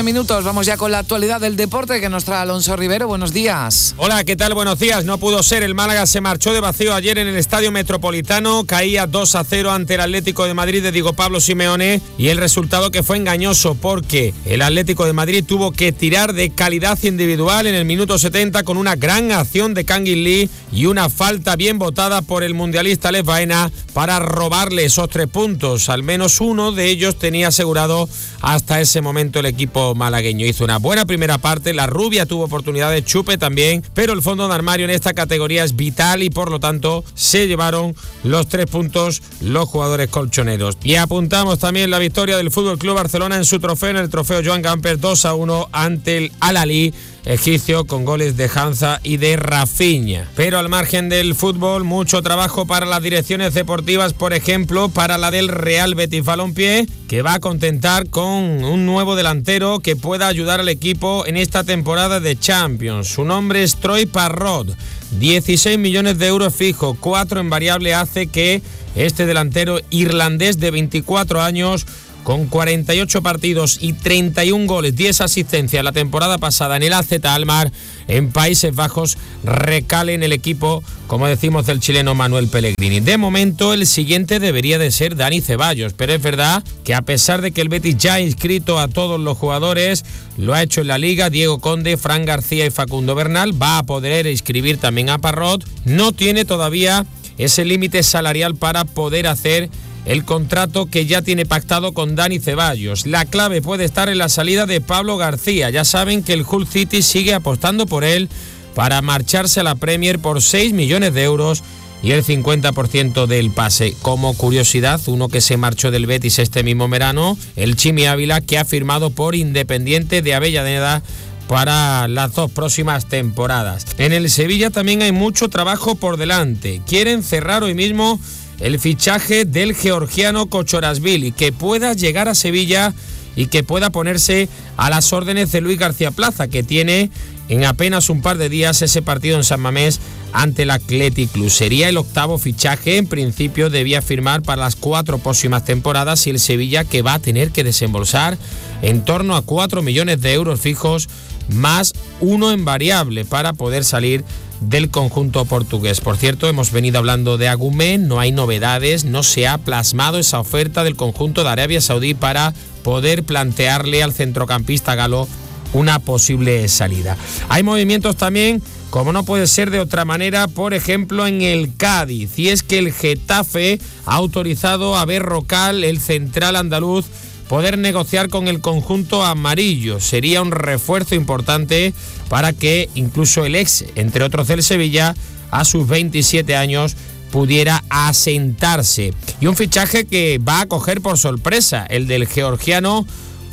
Minutos, vamos ya con la actualidad del deporte que nos trae Alonso Rivero. Buenos días. Hola, ¿qué tal? Buenos días. No pudo ser. El Málaga se marchó de vacío ayer en el Estadio Metropolitano. Caía 2-0 ante el Atlético de Madrid de Diego Pablo Simeone y el resultado que fue engañoso porque el Atlético de Madrid tuvo que tirar de calidad individual en el minuto 70 con una gran acción de Kangin Lee y una falta bien votada por el mundialista Alex Baena para robarle esos 3 puntos. Al menos uno de ellos tenía asegurado hasta ese momento el equipo malagueño. Hizo una buena primera parte, la rubia tuvo oportunidad de chupe también, pero el fondo de armario en esta categoría es vital y por lo tanto se llevaron los 3 puntos los jugadores colchoneros. Y apuntamos también la victoria del FC Barcelona en su trofeo, en el trofeo Joan Gamper, 2-1 ante el Al-Ahly egipcio con goles de Hanza y de Rafinha. Pero al margen del fútbol, mucho trabajo para las direcciones deportivas, por ejemplo, para la del Real Betis Balompié, que va a contentar con un nuevo delantero que pueda ayudar al equipo en esta temporada de Champions. Su nombre es Troy Parrott. 16 millones de euros fijo, 4 en variable, hace que este delantero irlandés de 24 años con 48 partidos y 31 goles, 10 asistencias la temporada pasada en el AZ Alkmaar en Países Bajos, recale en el equipo, como decimos, del chileno Manuel Pellegrini. De momento el siguiente debería de ser Dani Ceballos, pero es verdad que a pesar de que el Betis ya ha inscrito a todos los jugadores, lo ha hecho en la Liga, Diego Conde, Fran García y Facundo Bernal, va a poder inscribir también a Parrott, no tiene todavía ese límite salarial para poder hacer el contrato que ya tiene pactado con Dani Ceballos. La clave puede estar en la salida de Pablo García. Ya saben que el Hull City sigue apostando por él para marcharse a la Premier por 6 millones de euros y el 50% del pase. Como curiosidad, uno que se marchó del Betis este mismo verano, el Chimi Ávila, que ha firmado por Independiente de Avellaneda para las 2 próximas temporadas. En el Sevilla también hay mucho trabajo por delante. Quieren cerrar hoy mismo el fichaje del georgiano Kochorashvili, que pueda llegar a Sevilla y que pueda ponerse a las órdenes de Luis García Plaza, que tiene en apenas un par de días ese partido en San Mamés ante el Athletic Club. Sería el 8º fichaje, en principio debía firmar para las 4 próximas temporadas, y el Sevilla, que va a tener que desembolsar en torno a 4 millones de euros fijos más 1 en variable para poder salir del conjunto portugués. Por cierto, hemos venido hablando de Agumé, no hay novedades, no se ha plasmado esa oferta del conjunto de Arabia Saudí para poder plantearle al centrocampista galo una posible salida. Hay movimientos también, como no puede ser de otra manera, por ejemplo en el Cádiz, y es que el Getafe ha autorizado a Berrocal, el central andaluz, poder negociar con el conjunto amarillo. Sería un refuerzo importante para que incluso el ex, entre otros del Sevilla, a sus 27 años pudiera asentarse. Y un fichaje que va a coger por sorpresa, el del georgiano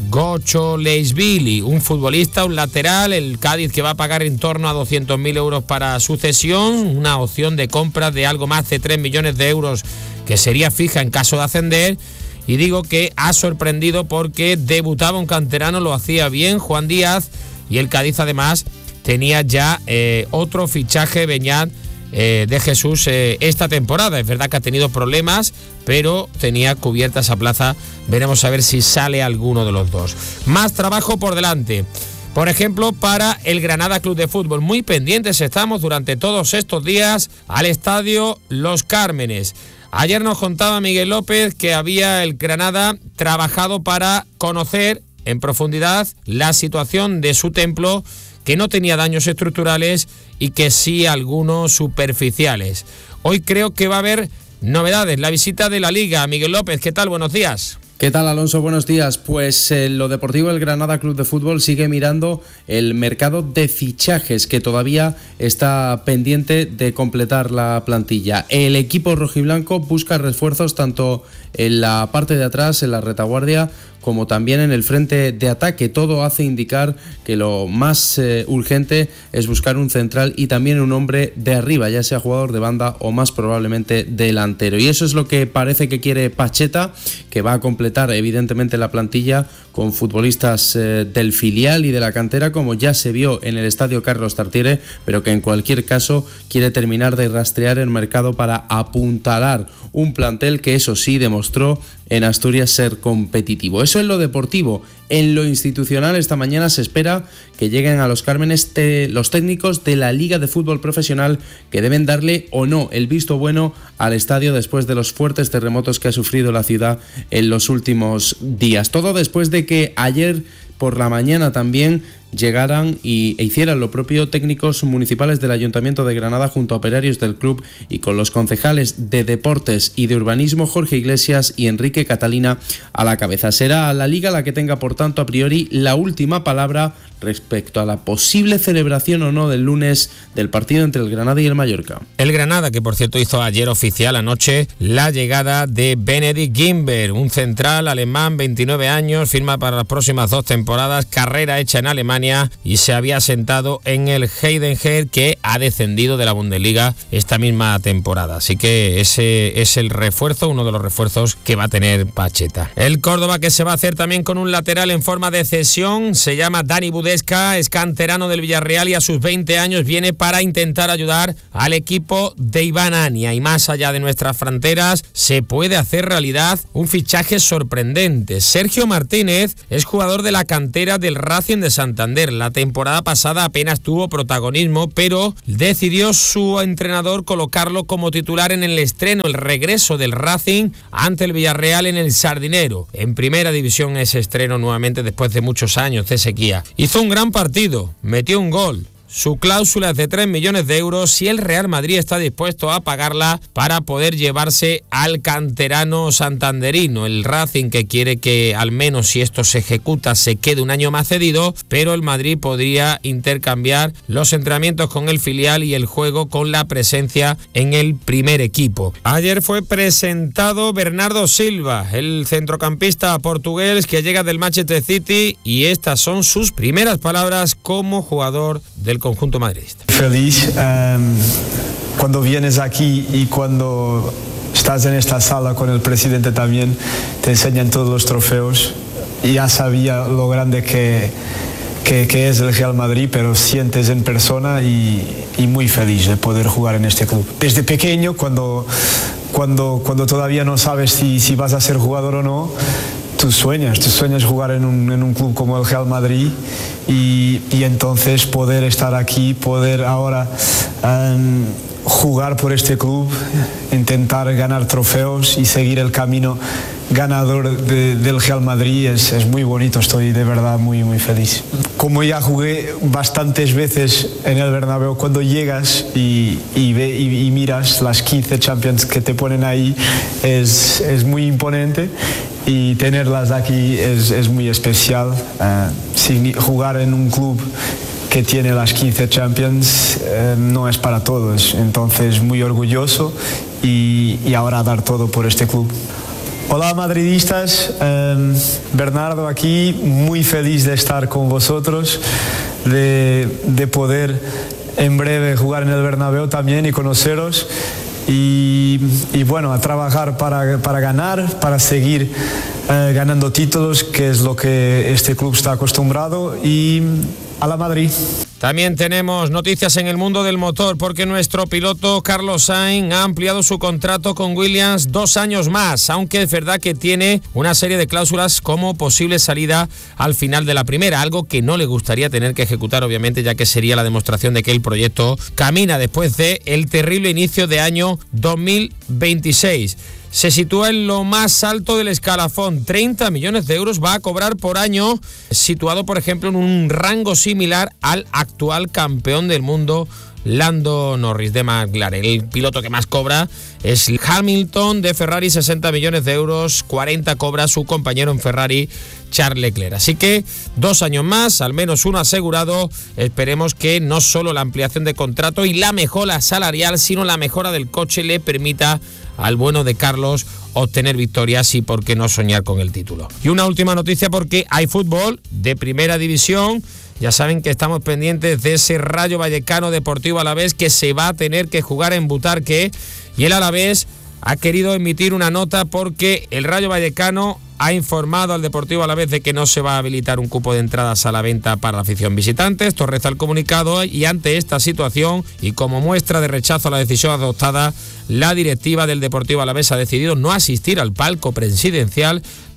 Kochorashvili, un futbolista, un lateral, el Cádiz, que va a pagar en torno a 200.000 euros para su cesión, una opción de compra de algo más de 3 millones de euros que sería fija en caso de ascender. Y digo que ha sorprendido porque debutaba un canterano, lo hacía bien, Juan Díaz, y el Cádiz además tenía ya otro fichaje, Beñat de Jesús, esta temporada. Es verdad que ha tenido problemas, pero tenía cubierta esa plaza. Veremos a ver si sale alguno de los dos. Más trabajo por delante. Por ejemplo, para el Granada Club de Fútbol. Muy pendientes estamos durante todos estos días al estadio Los Cármenes. Ayer nos contaba Miguel López que había el Granada trabajado para conocer en profundidad la situación de su templo, que no tenía daños estructurales y que sí algunos superficiales. Hoy creo que va a haber novedades, la visita de la Liga. Miguel López, ¿qué tal? Buenos días. ¿Qué tal, Alonso? Buenos días. Pues lo deportivo del Granada Club de Fútbol sigue mirando el mercado de fichajes, que todavía está pendiente de completar la plantilla. El equipo rojiblanco busca refuerzos tanto en la parte de atrás, en la retaguardia, como también en el frente de ataque. Todo hace indicar que lo más urgente es buscar un central y también un hombre de arriba, ya sea jugador de banda o más probablemente delantero. Y eso es lo que parece que quiere Pacheta, que va a completar evidentemente la plantilla con futbolistas del filial y de la cantera, como ya se vio en el estadio Carlos Tartiere, pero que en cualquier caso quiere terminar de rastrear el mercado para apuntalar un plantel que, eso sí, demostró en Asturias ser competitivo. Eso Eso en lo deportivo. En lo institucional, esta mañana se espera que lleguen a Los Cármenes los técnicos de la Liga de Fútbol Profesional, que deben darle o no el visto bueno al estadio después de los fuertes terremotos que ha sufrido la ciudad en los últimos días. Todo después de que ayer por la mañana también llegaran e hicieran lo propio técnicos municipales del Ayuntamiento de Granada junto a operarios del club y con los concejales de Deportes y de Urbanismo Jorge Iglesias y Enrique Catalina a la cabeza. Será la Liga la que tenga, por tanto, a priori la última palabra respecto a la posible celebración o no del lunes del partido entre el Granada y el Mallorca. El Granada, que por cierto hizo ayer oficial anoche la llegada de Benedikt Gimber, un central alemán, 29 años, firma para las próximas 2 temporadas, carrera hecha en Alemania y se había sentado en el Heidenheim, que ha descendido de la Bundesliga esta misma temporada. Así que ese es el refuerzo, uno de los refuerzos que va a tener Pacheta. El Córdoba, que se va a hacer también con un lateral en forma de cesión, se llama Dani Budesca, es canterano del Villarreal y a sus 20 años viene para intentar ayudar al equipo de Iván Ania. Y más allá de nuestras fronteras se puede hacer realidad un fichaje sorprendente. Sergio Martínez es jugador de la cantera del Racing de Santander. La temporada pasada apenas tuvo protagonismo, pero decidió su entrenador colocarlo como titular en el estreno, el regreso del Racing ante el Villarreal en el Sardinero. En primera división ese estreno nuevamente después de muchos años de sequía. Hizo un gran partido, metió un gol. Su cláusula es de 3 millones de euros y el Real Madrid está dispuesto a pagarla para poder llevarse al canterano santanderino. El Racing, que quiere que al menos si esto se ejecuta se quede un año más cedido, pero el Madrid podría intercambiar los entrenamientos con el filial y el juego con la presencia en el primer equipo. Ayer fue presentado Bernardo Silva, el centrocampista portugués que llega del Manchester City, y estas son sus primeras palabras como jugador del conjunto madridista. Feliz cuando vienes aquí y cuando estás en esta sala con el presidente también, te enseñan todos los trofeos. Ya sabía lo grande que es el Real Madrid, pero sientes en persona y muy feliz de poder jugar en este club. Desde pequeño, cuando todavía no sabes si vas a ser jugador o no, tú sueñas jugar en un club como el Real Madrid y entonces poder estar aquí, poder ahora jugar por este club, intentar ganar trofeos y seguir el camino ganador del Real Madrid es muy bonito. Estoy de verdad muy muy feliz. Como ya jugué bastantes veces en el Bernabéu, cuando llegas y miras las 15 Champions que te ponen ahí es muy imponente. Y tenerlas aquí es muy especial. Jugar en un club que tiene las 15 Champions no es para todos. Entonces, muy orgulloso y ahora dar todo por este club. Hola madridistas, Bernardo aquí, muy feliz de estar con vosotros, de poder en breve jugar en el Bernabéu también y conoceros. Y bueno, a trabajar para ganar, para seguir ganando títulos, que es lo que este club está acostumbrado, y a la Madrid. También tenemos noticias en el mundo del motor, porque nuestro piloto Carlos Sainz ha ampliado su contrato con Williams 2 años más, aunque es verdad que tiene una serie de cláusulas como posible salida al final de la primera, algo que no le gustaría tener que ejecutar, obviamente, ya que sería la demostración de que el proyecto camina después de el terrible inicio de año 2026. Se sitúa en lo más alto del escalafón, 30 millones de euros va a cobrar por año, situado por ejemplo en un rango similar al actual campeón del mundo Lando Norris de McLaren. El piloto que más cobra es Hamilton de Ferrari, 60 millones de euros, 40 cobra su compañero en Ferrari, Charles Leclerc. Así que 2 años más, al menos uno asegurado. Esperemos que no solo la ampliación de contrato y la mejora salarial, sino la mejora del coche le permita al bueno de Carlos obtener victorias y por qué no soñar con el título. Y una última noticia, porque hay fútbol de primera división. Ya saben que estamos pendientes de ese Rayo Vallecano Deportivo Alavés que se va a tener que jugar en Butarque, y el Alavés ha querido emitir una nota porque el Rayo Vallecano ha informado al Deportivo Alavés de que no se va a habilitar un cupo de entradas a la venta para la afición visitante. Esto reza el comunicado, y ante esta situación y como muestra de rechazo a la decisión adoptada, la directiva del Deportivo Alavés ha decidido no asistir al palco presidencial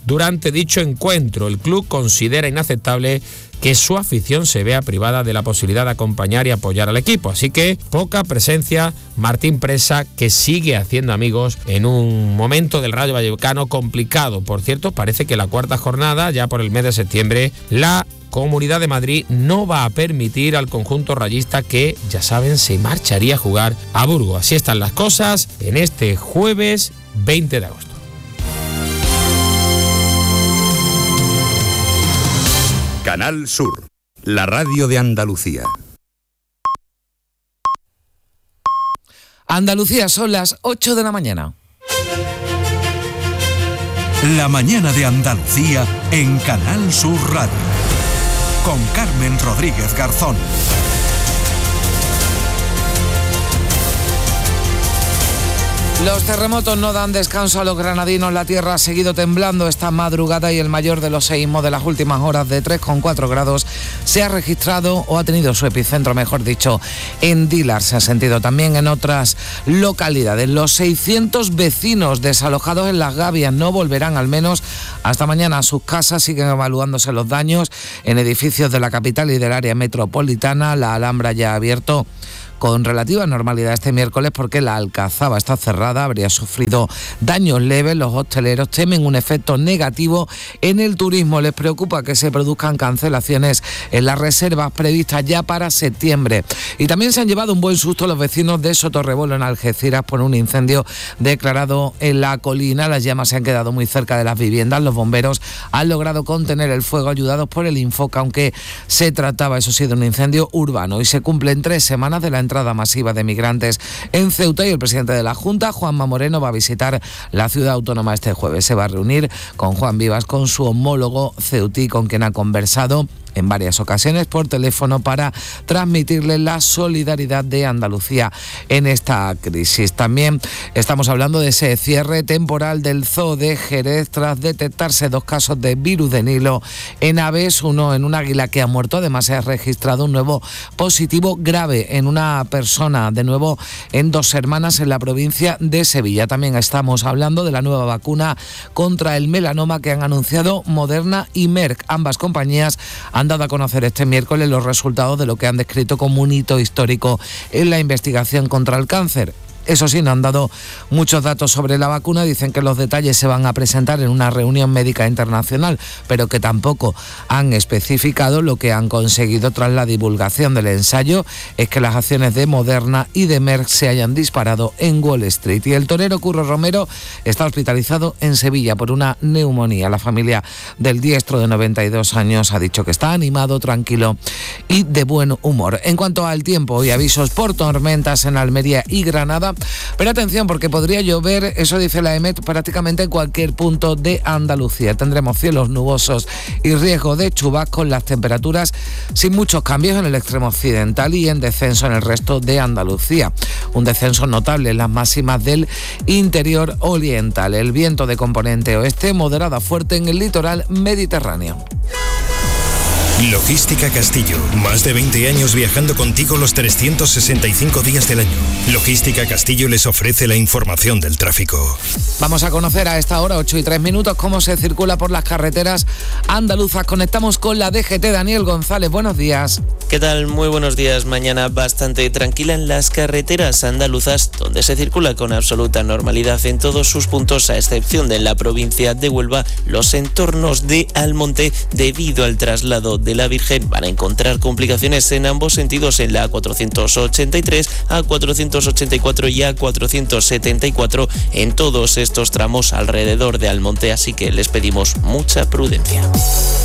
durante dicho encuentro. El club considera inaceptable que su afición se vea privada de la posibilidad de acompañar y apoyar al equipo. Así que poca presencia. Martín Presa, que sigue haciendo amigos en un momento del Rayo Vallecano complicado. Por cierto, parece que la cuarta jornada, ya por el mes de septiembre, la Comunidad de Madrid no va a permitir al conjunto rayista que, ya saben, se marcharía a jugar a Burgos. Así están las cosas en este jueves 20 de agosto. Canal Sur, la radio de Andalucía. Andalucía, son las 8 de la mañana. La mañana de Andalucía en Canal Sur Radio. Con Carmen Rodríguez Garzón. Los terremotos no dan descanso a los granadinos. La tierra ha seguido temblando esta madrugada y el mayor de los seísmos de las últimas horas, de 3,4 grados, se ha registrado, o ha tenido su epicentro, mejor dicho, en Dílar. Se ha sentido también en otras localidades. Los 600 vecinos desalojados en Las Gavias no volverán al menos hasta mañana a sus casas. Siguen evaluándose los daños en edificios de la capital y del área metropolitana. La Alhambra ya ha abierto con relativa normalidad este miércoles porque la Alcazaba está cerrada, habría sufrido daños leves. Los hosteleros temen un efecto negativo en el turismo. Les preocupa que se produzcan cancelaciones en las reservas previstas ya para septiembre. Y también se han llevado un buen susto los vecinos de Sotorrebolo, en Algeciras, por un incendio declarado en la colina. Las llamas se han quedado muy cerca de las viviendas. Los bomberos han logrado contener el fuego ayudados por el Infoca, aunque se trataba, eso sí, de un incendio urbano. Y se cumplen 3 semanas de la entrada masiva de migrantes en Ceuta, y el presidente de la Junta, Juanma Moreno, va a visitar la ciudad autónoma este jueves. Se va a reunir con Juan Vivas, con su homólogo ceutí, con quien ha conversado en varias ocasiones por teléfono para transmitirle la solidaridad de Andalucía en esta crisis. También estamos hablando de ese cierre temporal del Zoo de Jerez tras detectarse 2 casos de virus de Nilo en aves, uno en un águila que ha muerto. Además, se ha registrado un nuevo positivo grave en una persona, de nuevo en 2 hermanas en la provincia de Sevilla. También estamos hablando de la nueva vacuna contra el melanoma que han anunciado Moderna y Merck. Ambas compañías han dado a conocer este miércoles los resultados de lo que han descrito como un hito histórico en la investigación contra el cáncer. Eso sí, no han dado muchos datos sobre la vacuna. Dicen que los detalles se van a presentar en una reunión médica internacional, pero que tampoco han especificado. Lo que han conseguido tras la divulgación del ensayo es que las acciones de Moderna y de Merck se hayan disparado en Wall Street. Y el torero Curro Romero está hospitalizado en Sevilla por una neumonía. La familia del diestro de 92 años ha dicho que está animado, tranquilo y de buen humor. En cuanto al tiempo, hoy avisos por tormentas en Almería y Granada. Pero atención, porque podría llover, eso dice la EMET, prácticamente en cualquier punto de Andalucía. Tendremos cielos nubosos y riesgo de chubascos, las temperaturas sin muchos cambios en el extremo occidental y en descenso en el resto de Andalucía. Un descenso notable en las máximas del interior oriental. El viento de componente oeste, moderada fuerte en el litoral mediterráneo. Logística Castillo, más de 20 años viajando contigo los 365 días del año. Logística Castillo les ofrece la información del tráfico. Vamos a conocer a esta hora, 8:03, cómo se circula por las carreteras andaluzas. Conectamos con la DGT. Daniel González, buenos días. ¿Qué tal? Muy buenos días. Mañana bastante tranquila en las carreteras andaluzas, donde se circula con absoluta normalidad en todos sus puntos, a excepción de la provincia de Huelva. Los entornos de Almonte, debido al traslado de la Virgen, van a encontrar complicaciones en ambos sentidos, en la A483, A484 y A474, en todos estos tramos alrededor de Almonte, así que les pedimos mucha prudencia.